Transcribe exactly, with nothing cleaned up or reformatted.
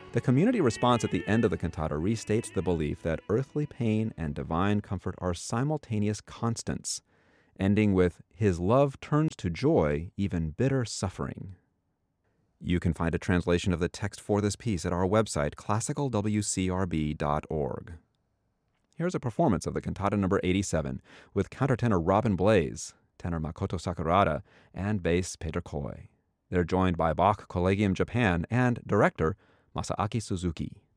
The community response at the end of the cantata restates the belief that earthly pain and divine comfort are simultaneous constants, ending with, "His love turns to joy, even bitter suffering." You can find a translation of the text for this piece at our website, classical w c r b dot org. Here's a performance of the cantata number eighty-seven with countertenor Robin Blaze, tenor Makoto Sakurada, and bass Peter Koi. They're joined by Bach Collegium Japan and director Masaaki Suzuki.